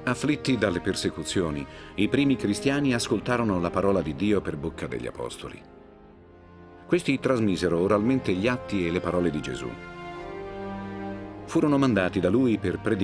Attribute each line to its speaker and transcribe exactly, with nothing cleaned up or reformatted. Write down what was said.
Speaker 1: Afflitti dalle persecuzioni, i primi cristiani ascoltarono la parola di Dio per bocca degli apostoli. Questi trasmisero oralmente gli atti e le parole di Gesù. Furono mandati da lui per predicare